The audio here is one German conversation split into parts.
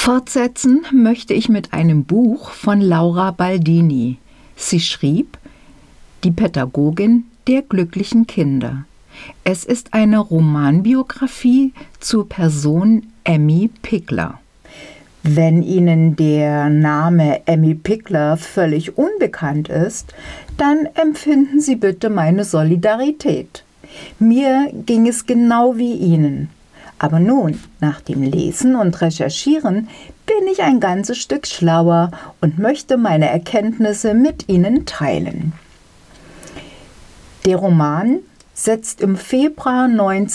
Fortsetzen möchte ich mit einem Buch von Laura Baldini. Sie schrieb »Die Pädagogin der glücklichen Kinder«. Es ist eine Romanbiografie zur Person Emmy Pickler. Wenn Ihnen der Name Emmy Pickler völlig unbekannt ist, dann empfinden Sie bitte meine Solidarität. Mir ging es genau wie Ihnen. Aber nun, nach dem Lesen und Recherchieren, bin ich ein ganzes Stück schlauer und möchte meine Erkenntnisse mit Ihnen teilen. Der Roman setzt im Februar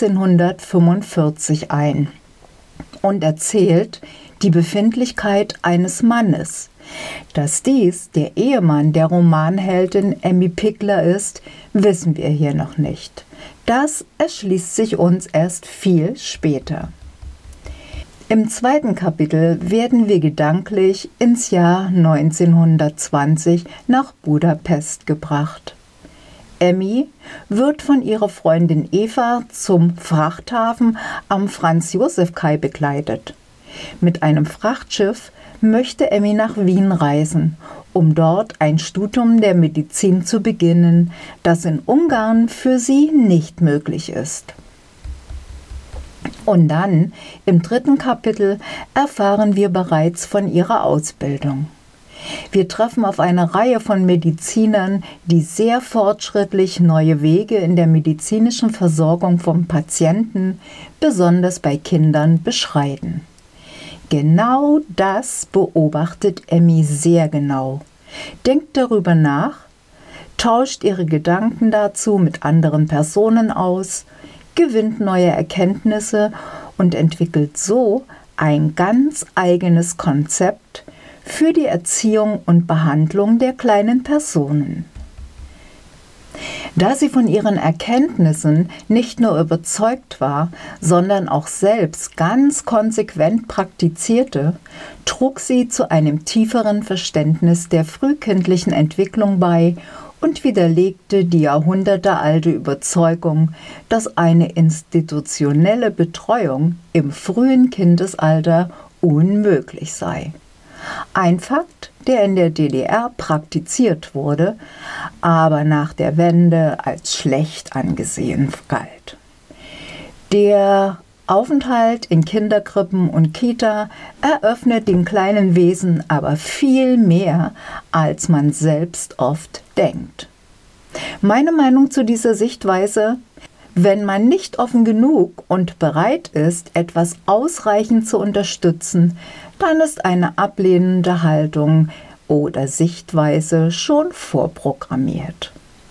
1945 ein und erzählt die Befindlichkeit eines Mannes. Dass dies der Ehemann der Romanheldin Emmy Pickler ist, wissen wir hier noch nicht. Das erschließt sich uns erst viel später. Im zweiten Kapitel werden wir gedanklich ins Jahr 1920 nach Budapest gebracht. Emmy wird von ihrer Freundin Eva zum Frachthafen am Franz-Josef-Kai begleitet. Mit einem Frachtschiff möchte Emmy nach Wien reisen, um dort ein Studium der Medizin zu beginnen, das in Ungarn für sie nicht möglich ist. Und dann, im dritten Kapitel, erfahren wir bereits von ihrer Ausbildung. Wir treffen auf eine Reihe von Medizinern, die sehr fortschrittlich neue Wege in der medizinischen Versorgung von Patienten, besonders bei Kindern, beschreiten. Genau das beobachtet Emmy sehr genau, denkt darüber nach, tauscht ihre Gedanken dazu mit anderen Personen aus, gewinnt neue Erkenntnisse und entwickelt so ein ganz eigenes Konzept für die Erziehung und Behandlung der kleinen Personen. Da sie von ihren Erkenntnissen nicht nur überzeugt war, sondern auch selbst ganz konsequent praktizierte, trug sie zu einem tieferen Verständnis der frühkindlichen Entwicklung bei und widerlegte die jahrhundertealte Überzeugung, dass eine institutionelle Betreuung im frühen Kindesalter unmöglich sei. Ein Fakt, der in der DDR praktiziert wurde, aber nach der Wende als schlecht angesehen galt. Der Aufenthalt in Kinderkrippen und Kita eröffnet den kleinen Wesen aber viel mehr, als man selbst oft denkt. Meine Meinung zu dieser Sichtweise: Wenn man nicht offen genug und bereit ist, etwas ausreichend zu unterstützen, dann ist eine ablehnende Haltung oder Sichtweise schon vorprogrammiert.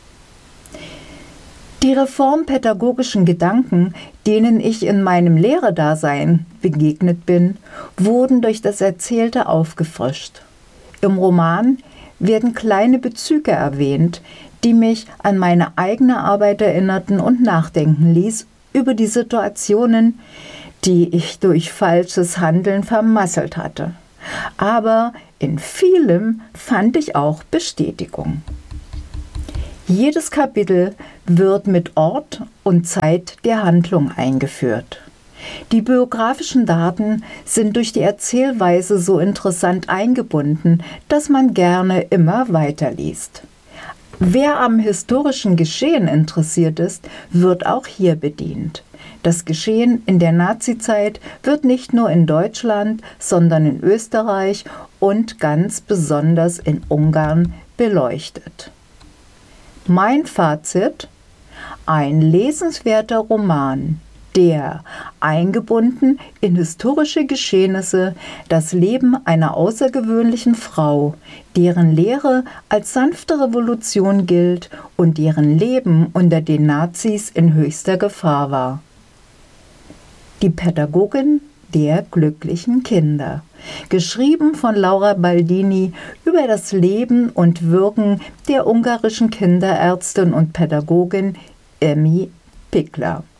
Die reformpädagogischen Gedanken, denen ich in meinem Lehrerdasein begegnet bin, wurden durch das Erzählte aufgefrischt. Im Roman werden kleine Bezüge erwähnt, die mich an meine eigene Arbeit erinnerten und nachdenken ließ über die Situationen, die ich durch falsches Handeln vermasselt hatte. Aber in vielem fand ich auch Bestätigung. Jedes Kapitel wird mit Ort und Zeit der Handlung eingeführt. Die biografischen Daten sind durch die Erzählweise so interessant eingebunden, dass man gerne immer weiterliest. Wer am historischen Geschehen interessiert ist, wird auch hier bedient. Das Geschehen in der Nazizeit wird nicht nur in Deutschland, sondern in Österreich und ganz besonders in Ungarn beleuchtet. Mein Fazit: Ein lesenswerter Roman, der, eingebunden in historische Geschehnisse, das Leben einer außergewöhnlichen Frau, deren Lehre als sanfte Revolution gilt und deren Leben unter den Nazis in höchster Gefahr war. Die Pädagogin der glücklichen Kinder, geschrieben von Laura Baldini über das Leben und Wirken der ungarischen Kinderärztin und Pädagogin Emmy Pickler.